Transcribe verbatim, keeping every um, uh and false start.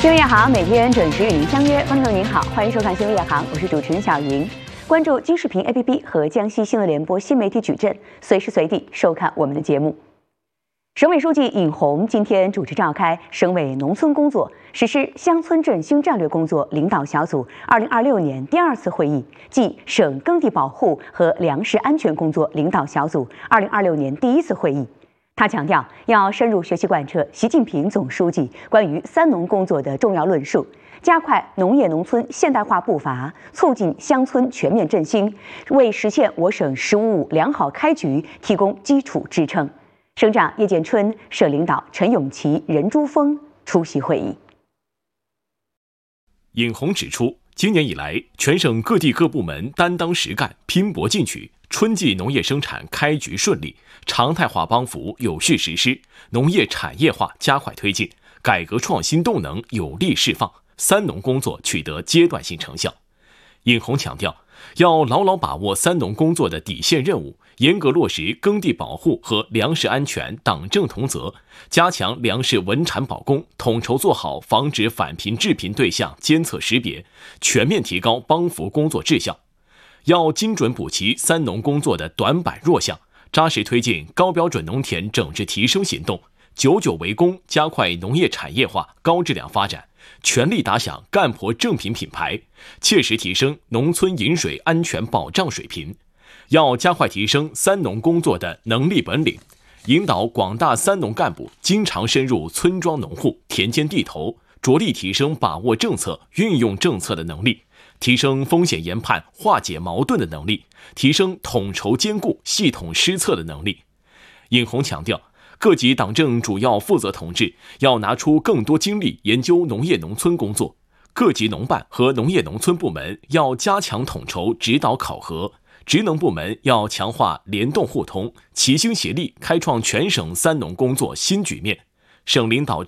新闻夜航每天准时与您相约，观众朋友您好，欢迎收看新闻夜航，我是主持人小莹。关注金视频 A P P 和江西新闻联播新媒体矩阵，随时随地收看我们的节目。省委书记尹红今天主持召开省委农村工作实施乡村振兴战略工作领导小组二零二六年第二次会议暨省耕地保护和粮食安全工作领导小组二零二六年第一次会议。他强调，要深入学习贯彻习近平总书记关于三农工作的重要论述，加快农业农村现代化步伐，促进乡村全面振兴，为实现我省“十五五”良好开局提供基础支撑。省长叶建春、省领导陈永奇、任珠峰出席会议。 尹红指出，今年以来，全省各地各部门担当实干，拼搏进取，春季农业生产开局顺利，常态化帮扶有序实施，农业产业化加快推进，改革创新动能有力释放，三农工作取得阶段性成效。尹红强调，要牢牢把握三农工作的底线任务，严格落实耕地保护和粮食安全党政同责，加强粮食稳产保供，统筹做好防止返贫致贫对象监测识别，全面提高帮扶工作质效。要精准补齐三农工作的短板弱项，扎实推进高标准农田整治提升行动，久久为功，加快农业产业化高质量发展，全力打响干婆正品品牌，切实提升农村饮水安全保障水平。要加快提升三农工作的能力本领，引导广大三农干部经常深入村庄农户、田间地头，着力提升把握政策、运用政策的能力，提升风险研判、化解矛盾的能力，提升统筹兼顾、系统施策的能力。尹红强调，各级党政主要负责同志要拿出更多精力研究农业农村工作，各级农办和农业农村部门要加强统筹指导考核，职能部门要强化联动互通，齐心协力开创全省三农工作新局面。省领导